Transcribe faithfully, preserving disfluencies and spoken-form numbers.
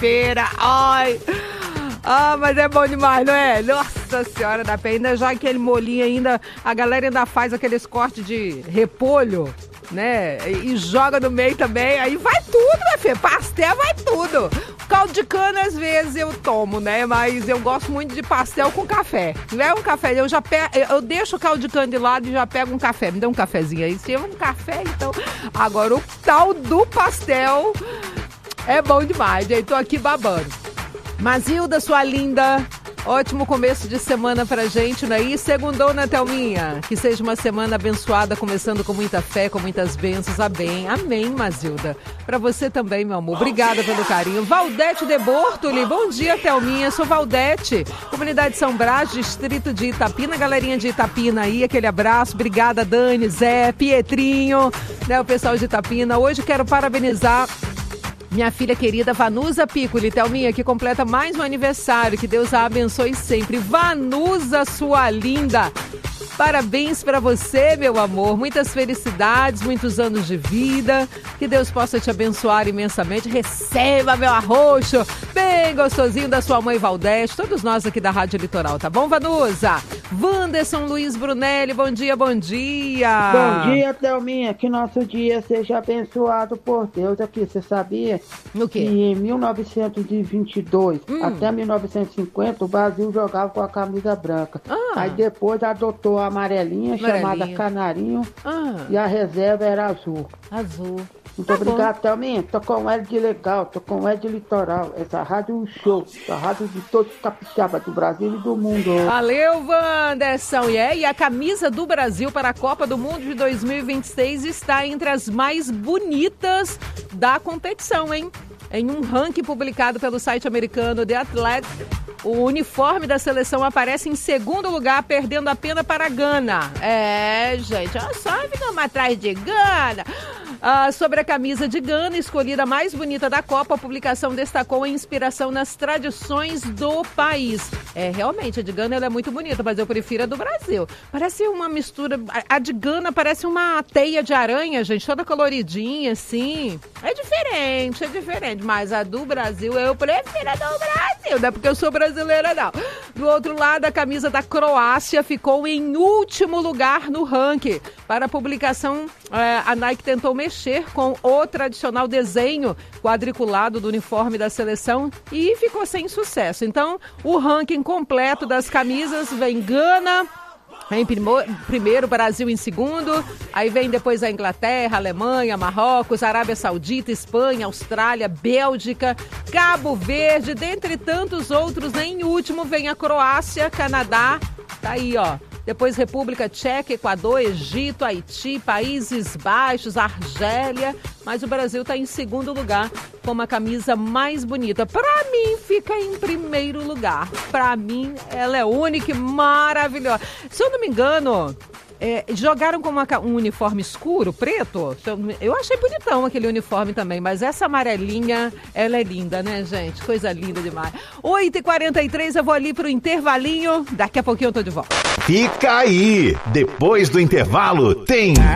segunda-feira. Ai... Ah, mas é bom demais, não é? Nossa Senhora da Penha, ainda já aquele molinho ainda, a galera ainda faz aqueles cortes de repolho, né? E, e joga no meio também, aí vai tudo, minha filha, pastel vai tudo. Caldo de cana às vezes eu tomo, né? Mas eu gosto muito de pastel com café. Não é um café, eu já pego, eu deixo o caldo de cana de lado e já pego um café. Me dá um cafezinho aí, se é um café, então... Agora o tal do pastel é bom demais, gente, tô aqui babando. Mazilda, sua linda, ótimo começo de semana pra gente, não é isso? Segundou, né, Thelminha? Que seja uma semana abençoada, começando com muita fé, com muitas bênçãos. Amém, amém, Mazilda. Pra você também, meu amor. Obrigada pelo carinho. Valdete de Bortoli, bom dia, Thelminha. Sou Valdete, comunidade São Brás, distrito de Itapina. Galerinha de Itapina aí, aquele abraço. Obrigada, Dani, Zé, Pietrinho, né, o pessoal de Itapina. Hoje quero parabenizar minha filha querida Vanusa Piccoli, Thelminha, que completa mais um aniversário. Que Deus a abençoe sempre. Vanusa, sua linda. Parabéns pra você, meu amor. Muitas felicidades, muitos anos de vida. Que Deus possa te abençoar imensamente. Receba meu arroxo bem gostosinho da sua mãe Valdete. Todos nós aqui da Rádio Litoral, tá bom, Vanusa? Wanderson Luiz Brunelli, bom dia, bom dia. Bom dia, Thelminha. Que nosso dia seja abençoado por Deus aqui. Você sabia no quê? Que em mil novecentos e vinte e dois hum. até mil novecentos e cinquenta o Brasil jogava com a camisa branca. Ah. Aí depois adotou a amarelinha, Amarelinha. chamada Canarinho, ah. e a reserva era azul. Azul. Muito tá obrigado, Thelminha. Tô com o L de legal, tô com o L de litoral. Essa rádio é um show. Essa rádio de todos os capixabas do Brasil e do mundo. Valeu, Wanderson. E, é, e a camisa do Brasil para a Copa do Mundo de dois mil e vinte e seis está entre as mais bonitas da competição, hein? Em um ranking publicado pelo site americano The Athletic, o uniforme da seleção aparece em segundo lugar, perdendo apenas para a Gana. É, gente, olha só, ficamos atrás de Gana. Ah, sobre a camisa de Gana, escolhida a mais bonita da Copa, a publicação destacou a inspiração nas tradições do país. É, realmente, a de Gana ela é muito bonita, mas eu prefiro a do Brasil. Parece uma mistura... A de Gana parece uma teia de aranha, gente, toda coloridinha, assim. É diferente, é diferente, mas a do Brasil, eu prefiro a do Brasil, não é porque eu sou brasileira, não. Do outro lado, a camisa da Croácia ficou em último lugar no ranking. Para a publicação, a Nike tentou mexer com o tradicional desenho quadriculado do uniforme da seleção e ficou sem sucesso. Então, o ranking completo das camisas vem Gana em primo, primeiro, Brasil em segundo, aí vem depois a Inglaterra, Alemanha, Marrocos, Arábia Saudita, Espanha, Austrália, Bélgica, Cabo Verde, dentre tantos outros. Em último vem a Croácia, Canadá, tá aí, ó. Depois República Tcheca, Equador, Egito, Haiti, Países Baixos, Argélia. Mas o Brasil está em segundo lugar com uma camisa mais bonita. Para mim, fica em primeiro lugar. Para mim, ela é única e maravilhosa. Se eu não me engano... É, jogaram com uma, um uniforme escuro, preto. Eu achei bonitão aquele uniforme também, mas essa amarelinha, ela é linda, né, gente? Coisa linda demais. oito e quarenta e três, eu vou ali pro intervalinho. Daqui a pouquinho eu tô de volta. Fica aí! Depois do intervalo, tem...